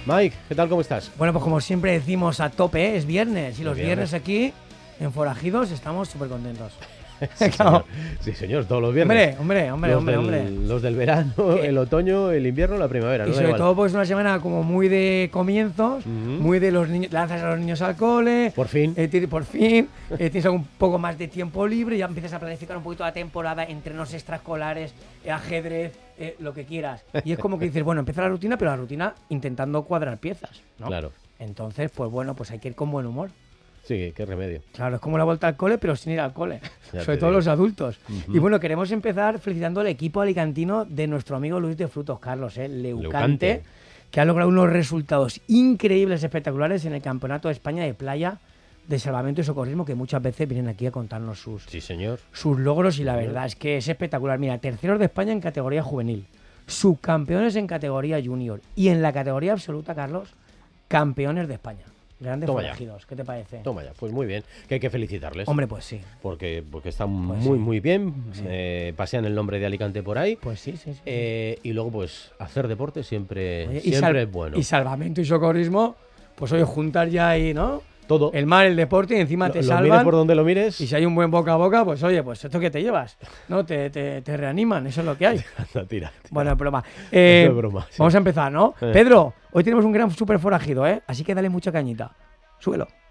Mike, ¿qué tal? ¿Cómo estás? Bueno, pues como siempre decimos, a tope, ¿eh? Es viernes. Y los viernes aquí, en Forajidos, estamos súper contentos. Sí, señor. Sí, señor, todos los viernes. Hombre. Los del verano, el otoño, el invierno, la primavera. Y ¿no? Da sobre igual. todo, pues una semana como muy de comienzos, muy de los niños, lanzas a los niños al cole. Por fin. Tienes un poco más de tiempo libre, ya empiezas a planificar un poquito la temporada, entrenos extraescolares, ajedrez, lo que quieras. Y es como que dices, bueno, empieza la rutina, pero la rutina intentando cuadrar piezas, ¿no? Claro. Entonces, pues bueno, pues hay que ir con buen humor. Sí, qué remedio. Claro, es como la vuelta al cole, pero sin ir al cole. Ya Sobre te todo digo. los adultos. Y bueno, queremos empezar felicitando al equipo alicantino de nuestro amigo Luis de Frutos, Carlos, Leucante, que ha logrado unos resultados increíbles, espectaculares en el Campeonato de España de Playa de Salvamento y Socorrismo, que muchas veces vienen aquí a contarnos Sí, señor. sus logros, y la verdad es que es espectacular. Mira, terceros de España en categoría juvenil, subcampeones en categoría junior y en la categoría absoluta, Carlos, campeones de España. Grandes Toma ya. forajidos, ¿qué te parece? Toma ya, pues muy bien. Que hay que felicitarles. Hombre, pues sí. Porque están Pues muy, sí. muy bien. Sí. Pasean el nombre de Alicante por ahí. Pues sí. Y luego, pues, hacer deporte siempre, Oye, siempre es bueno. Y salvamento y socorrismo, pues oye, juntar ya ahí, ¿no? Todo. El mar, el deporte, y encima te lo salvan. mires por donde lo mires. Y si hay un buen boca a boca, pues oye, pues esto que te llevas, ¿no? Te reaniman, eso es lo que hay. Anda, tira. Bueno, es broma. Es broma, sí. Vamos a empezar, ¿no? Pedro, hoy tenemos un gran super forajido, ¿eh? Así que dale mucha cañita. Súbelo.